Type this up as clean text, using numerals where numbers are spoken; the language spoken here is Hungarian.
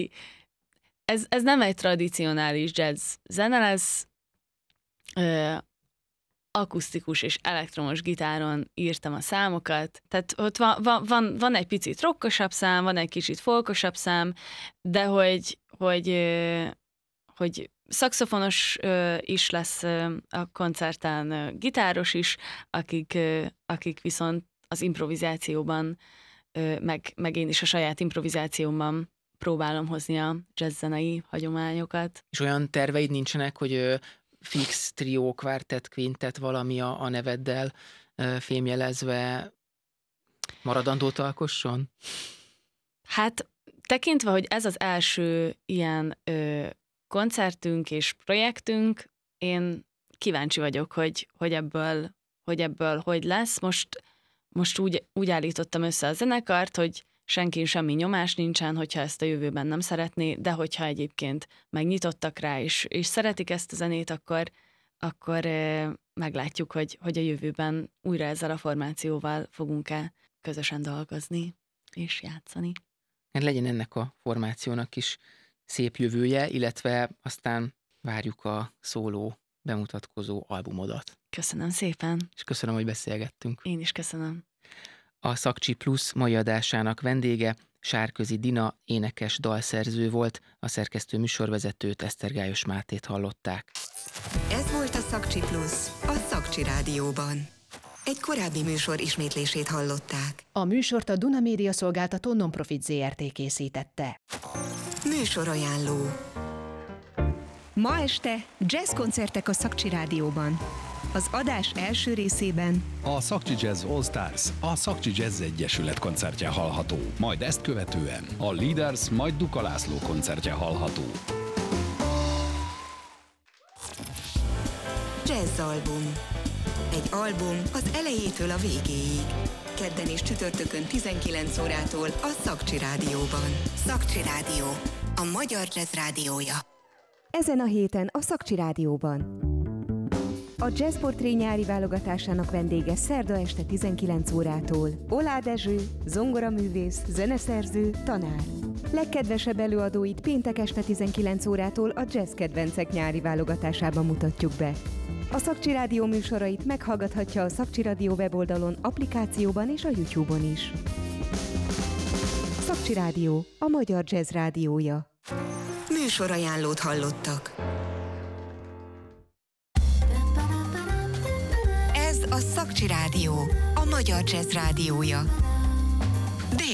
Ez nem egy tradicionális jazz zene lesz, akusztikus és elektromos gitáron írtam a számokat, tehát ott van egy picit rockosabb szám, van egy kicsit folkosabb szám, de hogy szaxofonos is lesz a koncerten, gitáros is, akik viszont az improvizációban, meg én is a saját improvizációmban próbálom hozni a jazzzenei hagyományokat. És olyan terveid nincsenek, hogy fix, trió, kvártett, quintet, valami a neveddel fémjelezve maradandót alkosson? Hát tekintve, hogy ez az első ilyen koncertünk és projektünk, én kíváncsi vagyok, hogy ebből hogy lesz. Most úgy állítottam össze a zenekart, hogy senkin semmi nyomás nincsen, hogyha ezt a jövőben nem szeretné, de hogyha egyébként megnyitottak rá, és szeretik ezt a zenét, akkor meglátjuk, hogy a jövőben újra ezzel a formációval fogunk-e közösen dolgozni és játszani. Legyen ennek a formációnak is szép jövője, illetve aztán várjuk a szóló bemutatkozó albumodat. Köszönöm szépen. És köszönöm, hogy beszélgettünk. Én is köszönöm. A Szakcsi Plusz mai adásának vendége Sárközi Dina énekes dalszerző volt, a szerkesztő műsorvezetőt, Esztergályos Mátét hallották. Ez volt a Szakcsi Plusz, a Szakcsi Rádióban. Egy korábbi műsor ismétlését hallották. A műsort a Duna Média Szolgáltató Nonprofit Zrt. Készítette. Műsorajánló. Ma este jazzkoncertek a Szakcsi Rádióban. Az adás első részében a Szakcsi Jazz All Stars, a Szakcsi Jazz Egyesület koncertje hallható, majd ezt követően a Leaders, majd Duka László koncertje hallható. Jazz album. Egy album az elejétől a végéig. Kedden és csütörtökön 19 órától a Szakcsi Rádióban. Szakcsi Rádió, a magyar jazz rádiója. Ezen a héten a Szakcsi Rádióban. A Jazz Portré nyári válogatásának vendége szerda este 19 órától Oláh Dezső, zongoraművész, zeneszerző, tanár. Legkedvesebb előadóit péntek este 19 órától a Jazz Kedvencek nyári válogatásában mutatjuk be. A Szakcsi Rádió műsorait meghallgathatja a Szakcsi Rádió weboldalon, applikációban és a YouTube-on is. Szakcsi Rádió, a magyar jazz rádiója. Műsorajánlót hallottak. Ez a Szakcsi Rádió, a magyar jazz rádiója.